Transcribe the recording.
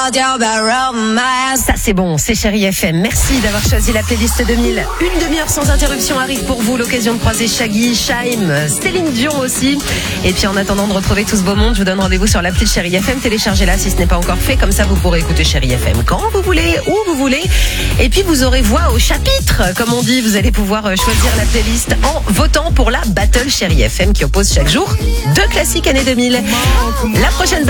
Ça c'est bon, c'est Chérie FM. Merci d'avoir choisi la playlist 2000. Une demi-heure sans interruption arrive pour vous. L'occasion de croiser Shaggy, Shaim, Céline Dion aussi. Et puis en attendant de retrouver tout ce beau monde, je vous donne rendez-vous sur l'appli de Chérie FM. Téléchargez-la si ce n'est pas encore fait. Comme ça, vous pourrez écouter Chérie FM quand vous voulez, où vous voulez. Et puis vous aurez voix au chapitre. Comme on dit, vous allez pouvoir choisir la playlist en votant pour la Battle Chérie FM qui oppose chaque jour deux classiques années 2000. La prochaine